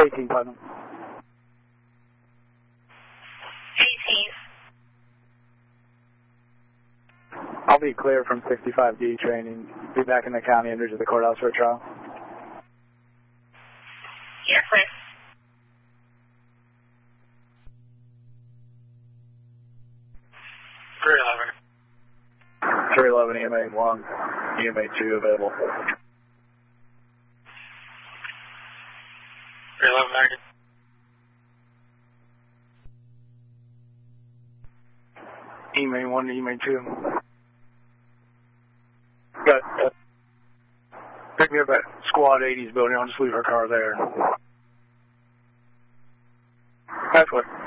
18 Putnam. 18. I'll be clear from 65D training. Be back in the county and visit the courthouse for a trial. You're clear. .311 EMA 1, EMA 2 available. 311 American. EMA 1 to EMA 2. Got pick me up at Squad 80's building. I'll just leave her car there. That's what.